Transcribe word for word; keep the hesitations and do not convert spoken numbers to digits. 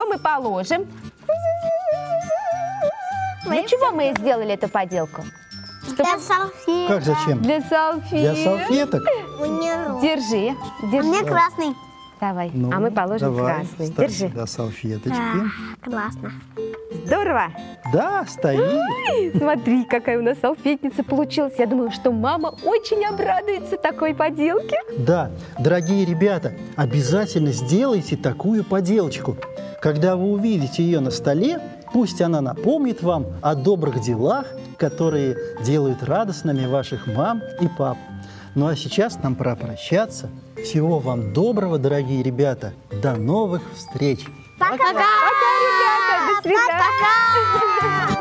мы положим? Для чего мы сделали эту поделку? Для салфеток. Как зачем? Для салфеток. Для салфеток? Держи, держи. Мне красный. Давай, Ну, а мы положим давай, красный. ставь Держи. сюда салфеточки. А, классно. Здорово. Да, стоит. Смотри, какая у нас салфетница получилась. Я думаю, что мама очень обрадуется такой поделке. Да, дорогие ребята, обязательно сделайте такую поделочку. Когда вы увидите ее на столе, пусть она напомнит вам о добрых делах, которые делают радостными ваших мам и пап. Ну а сейчас нам пора прощаться. Всего вам доброго, дорогие ребята. До новых встреч! Пока-пока! Пока, ребята, до свидания. Пока-пока!